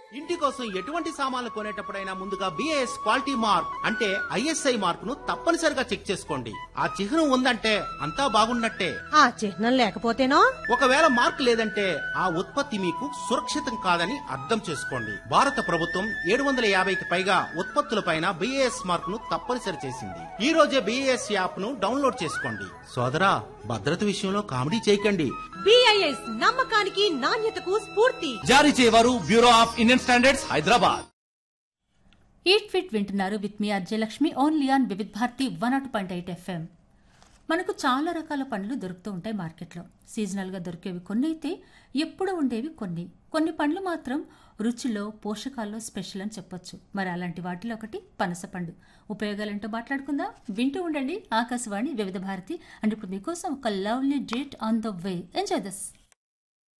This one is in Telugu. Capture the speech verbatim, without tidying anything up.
ఇంటి కోసం ఎటువంటి సామాన్లు కొనేటప్పుడైనా ముందుగా బిఐఎస్ క్వాలిటీ మార్క్ అంటే ఐఎస్ఐ మార్కును తప్పనిసరిగా చెక్ చేసుకోండి. ఆ చిహ్నం ఉందంటే అంతా బాగున్నట్టే. ఆ చిహ్నం లేకపోతేనో? ఒకవేళ మార్క్ లేదంటే ఆ ఉత్పత్తి మీకు సురక్షితం కాదని అర్థం చేసుకోండి. భారత ప్రభుత్వం ఏడు వందల యాభైకి పైగా ఉత్పత్తులపైన బిఐఎస్ మార్కును తప్పనిసరి చేసింది. ఈ రోజే బిఐఎస్ యాప్ ను డౌన్లోడ్ చేసుకోండి. సోదరా, భద్రత విషయంలో కామెడీ చేయకండి. బిఐఎస్ నమ్మకానికి నాణ్యతకు స్ఫూర్తి. జారీ చేయవారు bureau of Indian standards, Hyderabad. Eat fit వింటున్నారు with me అర్జయలక్ష్మి only on Vividh Bharati one not point eight FM. మనకు చాలా రకాల పండ్లు దొరుకుతూ ఉంటాయి మార్కెట్లో. సీజనల్గా దొరికేవి కొన్ని అయితే ఎప్పుడు ఉండేవి కొన్ని. కొన్ని పండ్లు మాత్రం రుచిలో పోషకాల్లో స్పెషల్ అని చెప్పొచ్చు. మరి అలాంటి వాటిలో ఒకటి పనస పండు. ఉపయోగాలేంటో మాట్లాడుకుందాం. వింటూ ఉండండి ఆకాశవాణి వివిధ భారతి. అండ్ ఇప్పుడు మీకోసం ఒక lovely date on the way. Enjoy this.